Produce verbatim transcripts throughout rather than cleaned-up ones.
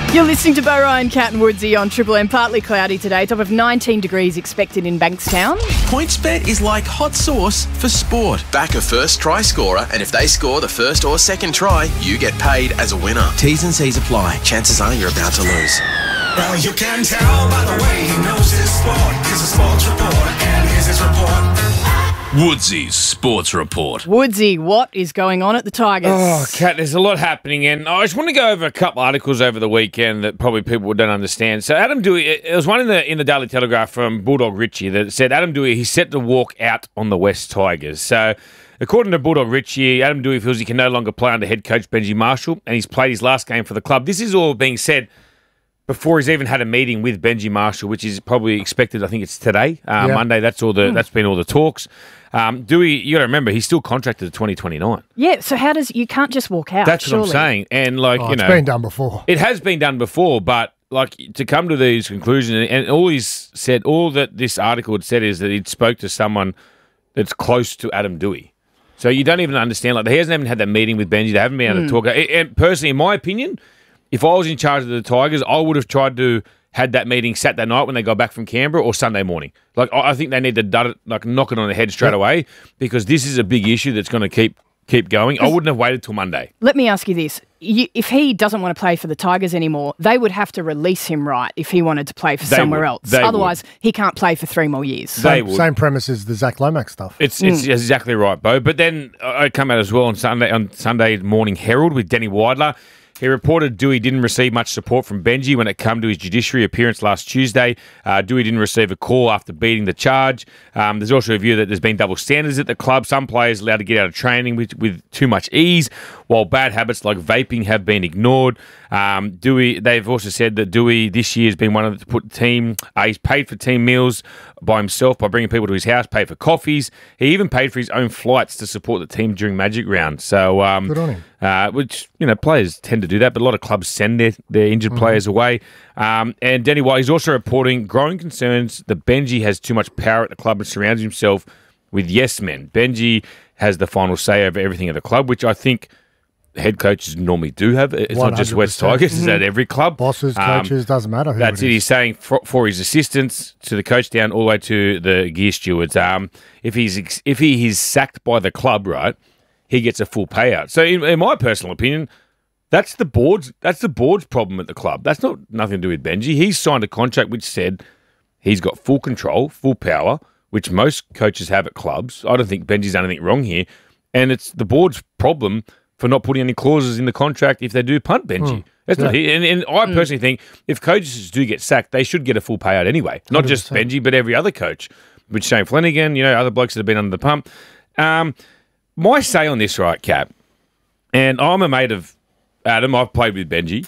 You're listening to Bo Ryan, Cat and Woodsy on Triple M. Partly cloudy today, top of nineteen degrees expected in Bankstown. PointsBet is like hot sauce for sport. Back a first try scorer, and if they score the first or second try, you get paid as a winner. T's and C's apply. Chances are you're about to lose. Well, you can tell by the way he knows his sport. He's a sports reporter, and here's his report. Woodsy's Sports Report. Woodsy, what is going on at the Tigers? Oh, Kat, there's a lot happening, and I just want to go over a couple articles over the weekend that probably people don't understand. So Adam Doueihi, there was one in the in the Daily Telegraph from Bulldog Richie that said Adam Doueihi, he's set to walk out on the West Tigers. So according to Bulldog Richie, Adam Doueihi feels he can no longer play under head coach Benji Marshall, and he's played his last game for the club. This is all being said before he's even had a meeting with Benji Marshall, which is probably expected. I think it's today, uh, yeah. Monday. That's all the. Mm. That's been all the talks. Um, Doueihi, you got to remember, he's still contracted to twenty twenty-nine. Yeah, so how does you can't just walk out? That's surely. what I'm saying, and like oh, you it's know, been done before. It has been done before, but like to come to these conclusions, and all he's said, all that this article had said is that he'd spoke to someone that's close to Adam Doueihi. So you don't even understand. Like he hasn't even had that meeting with Benji. They haven't been able mm. to talk. And personally, in my opinion, if I was in charge of the Tigers, I would have tried to. Had that meeting Saturday night when they got back from Canberra or Sunday morning. Like I think they need to dud it, like knock it on the head straight yep. away because this is a big issue that's going to keep keep going. I wouldn't have waited till Monday. Let me ask you this. You, if he doesn't want to play for the Tigers anymore, they would have to release him, right, if he wanted to play for they somewhere would. they else. They Otherwise, would. he can't play for three more years. They Same, would. same premise as the Zach Lomax stuff. It's it's mm. exactly right, Bo. But then I come out as well on Sunday on Sunday Morning Herald with Denny Weidler. He reported Doueihi didn't receive much support from Benji when it came to his judiciary appearance last Tuesday. Uh, Doueihi didn't receive a call after beating the charge. Um, there's also a view that there's been double standards at the club. Some players allowed to get out of training with, with too much ease, while bad habits like vaping have been ignored. Um, Doueihi, they've also said that Doueihi this year has been one of the to put team. Uh, he's paid for team meals by himself by bringing people to his house, paid for coffees. He even paid for his own flights to support the team during Magic Round. So, um, good on him. Uh, which, you know, players tend to do that, but a lot of clubs send their, their injured mm-hmm. players away. Um, and Denny White is also reporting growing concerns that Benji has too much power at the club and surrounds himself with yes men. Benji has the final say over everything at the club, which I think head coaches normally do have. It's one hundred percent. Not just West Tigers, it's at every club. Bosses, coaches, um, doesn't matter who That's it, it. is. He's saying for, for his assistants to the coach down all the way to the gear stewards. Um, if he's if he is sacked by the club, right, he gets a full payout. So, in, in my personal opinion, that's the board's that's the board's problem at the club. That's not nothing to do with Benji. He's signed a contract which said he's got full control, full power, which most coaches have at clubs. I don't think Benji's done anything wrong here, and it's the board's problem for not putting any clauses in the contract if they do punt Benji. Mm. That's yeah. not. And, and I personally mm. think if coaches do get sacked, they should get a full payout anyway. Not one hundred percent. Just Benji, but every other coach. With Shane Flanagan, you know, other blokes that have been under the pump. Um, my say on this, right, Cap, and I'm a mate of Adam. I've played with Benji.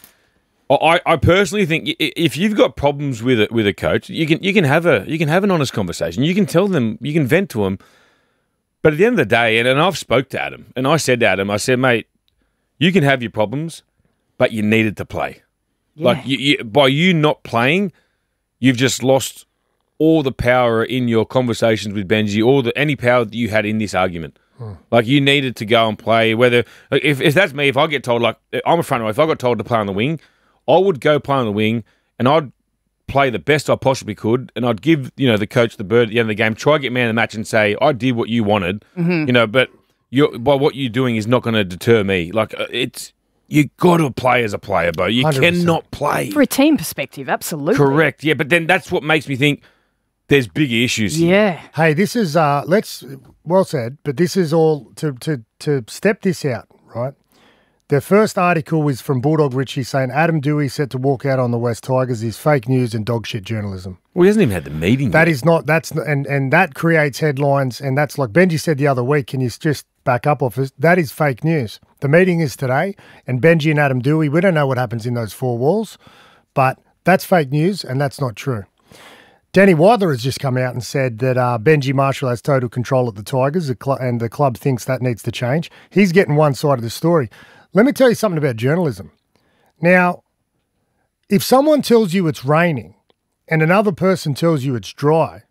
I, I personally think if you've got problems with it with a coach, you can you can have a you can have an honest conversation. You can tell them, you can vent to them. But at the end of the day, and, and I've spoke to Adam, and I said to Adam, I said, mate, you can have your problems, but you needed to play. Yeah. Like you, you, by you not playing, you've just lost all the power in your conversations with Benji, all the any power that you had in this argument. Hmm. Like you needed to go and play. Whether like, if if that's me, if I get told like I'm a front row, if I got told to play on the wing, I would go play on the wing, and I'd play the best I possibly could, and I'd give you know the coach the bird at the end of the game, try to get man of the match, and say I did what you wanted, mm-hmm. you know, but you by what you're doing is not going to deter me. Like it's you got to play as a player, Bo. You one hundred percent. Cannot play for a team perspective. Absolutely correct. Yeah, but then that's what makes me think there's bigger issues here. Yeah. Hey, this is uh, let's well said, but this is all to to to step this out, right? The first article was from Bulldog Richie saying Adam Doueihi set to walk out on the West Tigers is fake news and dog shit journalism. Well, he hasn't even had the meeting That yet. is not, that's, and, and that creates headlines, and that's like Benji said the other week, can you just back up off this? That is fake news. The meeting is today, and Benji and Adam Doueihi, we don't know what happens in those four walls, but that's fake news, and that's not true. Danny Weidler has just come out and said that uh, Benji Marshall has total control at the Tigers, and the club thinks that needs to change. He's getting one side of the story. Let me tell you something about journalism. Now, if someone tells you it's raining and another person tells you it's dry,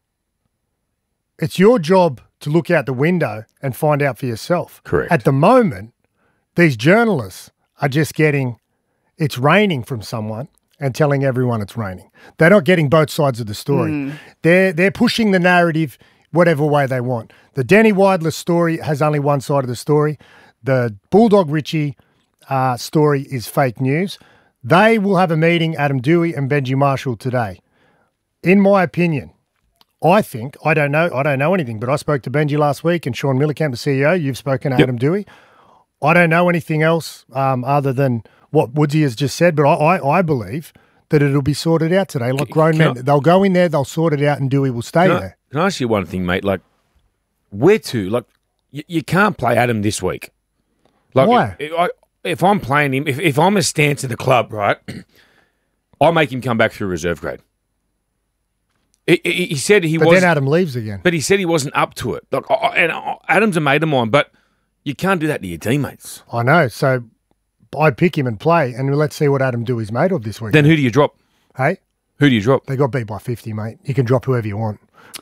it's your job to look out the window and find out for yourself. Correct. At the moment, these journalists are just getting it's raining from someone and telling everyone it's raining. They're not getting both sides of the story. Mm. They're they're pushing the narrative whatever way they want. The Danny Widler story has only one side of the story. The Bulldog Richie uh, story is fake news. They will have a meeting, Adam Dewey and Benji Marshall, today. In my opinion, I think, I don't know, I don't know anything, but I spoke to Benji last week and Sean Millicamp, the C E O. You've spoken to yep. Adam Dewey. I don't know anything else um, other than what Woodsy has just said, but I, I, I believe that it'll be sorted out today. Like grown men, I, they'll go in there, they'll sort it out, and Dewey will stay can I, there. Can I ask you one thing, mate? Like, where to? Like, you, you can't play Adam this week. Like, Why? If, I, if I'm playing him, if, if I'm a stance of the club, right, I'll make him come back through reserve grade. He, he, he said he was. But then Adam leaves again. But he said he wasn't up to it. Like, I, and I, Adam's a mate of mine, but you can't do that to your teammates. I know. So I'd pick him and play, and let's see what Adam Dewey's made of this week. Then who do you drop? Hey? Who do you drop? They got beat by fifty, mate. You can drop whoever you want.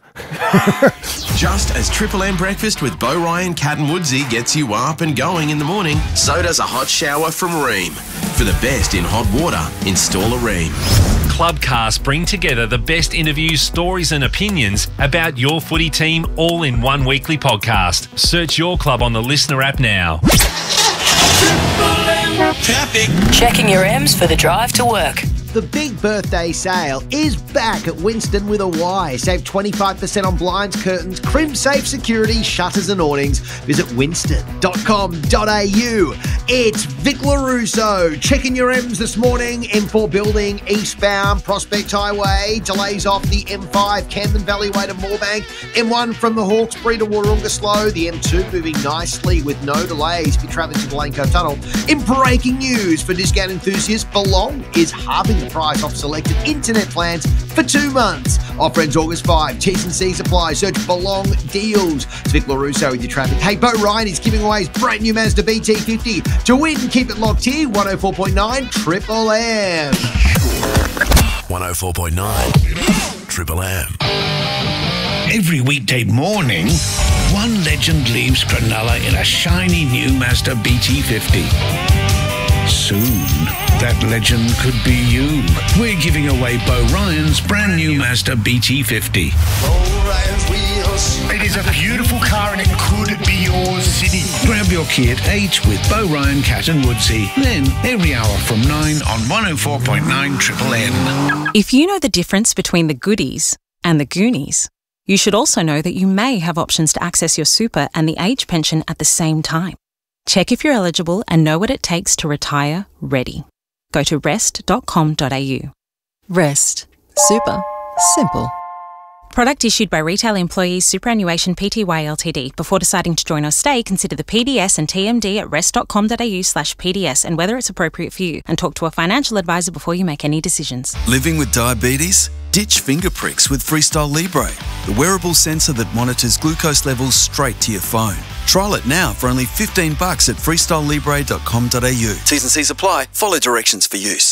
Just as Triple M Breakfast with Bo Ryan, Cat and Woodsy gets you up and going in the morning, so does a hot shower from Ream. For the best in hot water, install a Ream. Clubcast bring together the best interviews, stories and opinions about your footy team all in one weekly podcast. Search your club on the Listener app now. Traffic. Checking your M's for the drive to work. The big birthday sale is back at Winston with a Y. Save twenty-five percent on blinds, curtains, crimp safe security, shutters and awnings. Visit winston dot com dot a u. It's Vic LaRusso checking your M's this morning. M four building eastbound Prospect Highway. Delays off the M five Camden Valley way to Moorebank. M one from the Hawkesbury to Warunga slow. The M two moving nicely with no delays if you're travelling to the Lane Cove Tunnel. In breaking news for discount enthusiasts, Belong is halving the price off selected internet plans for two months. Offer ends August fifth. T's and C's apply. Search Belong Deals. It's Vic LaRusso with your traffic. Hey, Bo Ryan is giving away his brand new Mazda B T fifty. To win, keep it locked here. one oh four point nine Triple M. one oh four point nine Triple M. Every weekday morning, one legend leaves Cronulla in a shiny new Mazda B T fifty. Soon, that legend could be you. We're giving away Bo Ryan's brand new Mazda B T fifty. It is a beautiful car and it could be yours, City. Grab your key at eight with Bo Ryan, Cat and Woodsy. Then, every hour from nine on one oh four point nine Triple M. If you know the difference between the goodies and the Goonies, you should also know that you may have options to access your super and the age pension at the same time. Check if you're eligible and know what it takes to retire ready. Go to rest dot com dot a u. Rest. Super. Simple. Product issued by Retail Employees Superannuation Pty Ltd. Before deciding to join or stay, consider the P D S and T M D at rest dot com dot a u slash P D S and whether it's appropriate for you, and talk to a financial advisor before you make any decisions. Living with diabetes? Ditch finger pricks with Freestyle Libre, the wearable sensor that monitors glucose levels straight to your phone. Trial it now for only fifteen bucks at freestyle libre dot com dot a u. T's and C's apply. Follow directions for use.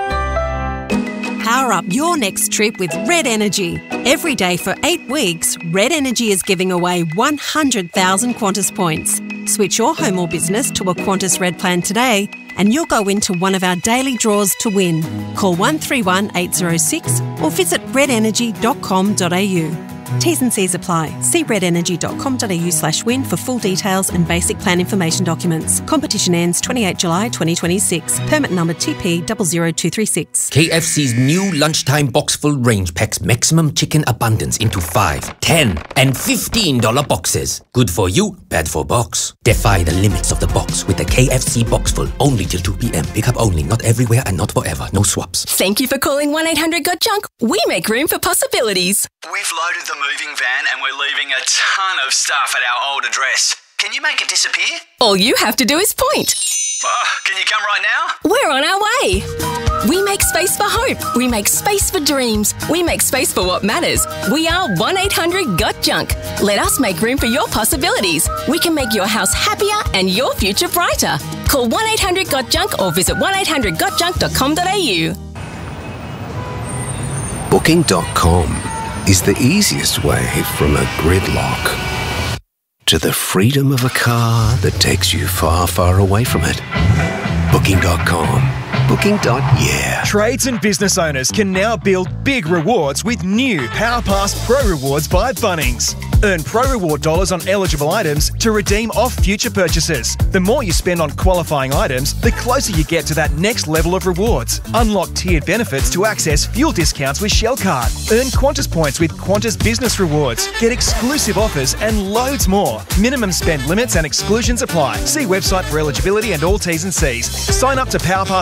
Power up your next trip with Red Energy. Every day for eight weeks, Red Energy is giving away one hundred thousand Qantas points. Switch your home or business to a Qantas Red plan today and you'll go into one of our daily draws to win. Call one three one eight oh six or visit red energy dot com dot a u. T's and C's apply. See red energy dot com dot a u slash win for full details and basic plan information documents. Competition ends twenty-eighth of July twenty twenty-six. Permit number T P zero zero two three six. K F C's new lunchtime box-full range packs maximum chicken abundance into five, ten and fifteen dollar boxes. Good for you, bad for box. Defy the limits of the box with the K F C box-full. Only till two p.m. Pick up only, not everywhere and not forever. No swaps. Thank you for calling one eight hundred got junk. We make room for possibilities. We've loaded the moving van and we're leaving a ton of stuff at our old address. Can you make it disappear? All you have to do is point. Oh, can you come right now? We're on our way. We make space for hope. We make space for dreams. We make space for what matters. We are one eight hundred got junk. Let us make room for your possibilities. We can make your house happier and your future brighter. Call one eight hundred got junk or visit one eight hundred got junk dot com dot a u. Booking dot com is the easiest way from a gridlock to the freedom of a car that takes you far, far away from it. Booking dot com. Booking Booking dot yeah. Trades and business owners can now build big rewards with new PowerPass Pro Rewards by Bunnings. Earn Pro Reward dollars on eligible items to redeem off future purchases. The more you spend on qualifying items, the closer you get to that next level of rewards. Unlock tiered benefits to access fuel discounts with Shell Card. Earn Qantas points with Qantas Business Rewards. Get exclusive offers and loads more. Minimum spend limits and exclusions apply. See website for eligibility and all T's and C's. Sign up to PowerPass